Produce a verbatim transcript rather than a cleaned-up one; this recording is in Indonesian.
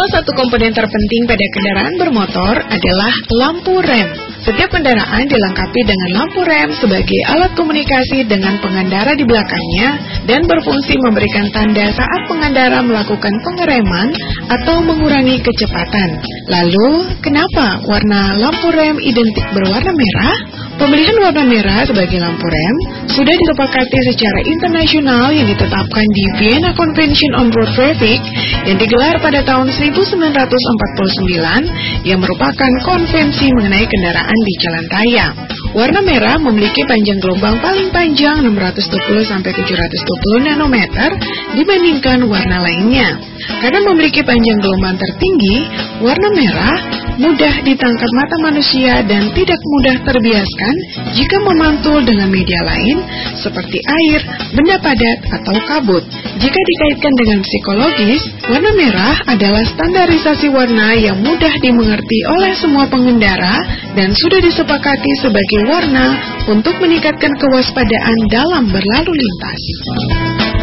Salah satu komponen terpenting pada kendaraan bermotor adalah lampu rem. Setiap kendaraan dilengkapi dengan lampu rem sebagai alat komunikasi dengan pengendara di belakangnya dan berfungsi memberikan tanda saat pengendara melakukan pengereman atau mengurangi kecepatan. Lalu, kenapa warna lampu rem identik berwarna merah? Pemilihan warna merah sebagai lampu rem sudah disepakati secara internasional yang ditetapkan di Vienna Convention on Road Traffic yang digelar pada tahun seribu sembilan ratus empat puluh sembilan yang merupakan konvensi mengenai kendaraan di jalan raya. Warna merah memiliki panjang gelombang paling panjang enam ratus dua puluh sampai tujuh ratus dua puluh nanometer dibandingkan warna lainnya. Karena memiliki panjang gelombang tertinggi, warna merah mudah ditangkap mata manusia dan tidak mudah terbiaskan jika memantul dengan media lain seperti air, benda padat, atau kabut. Jika dikaitkan dengan psikologis, warna merah adalah standarisasi warna yang mudah dimengerti oleh semua pengendara dan sudah disepakati sebagai warna untuk meningkatkan kewaspadaan dalam berlalu lintas.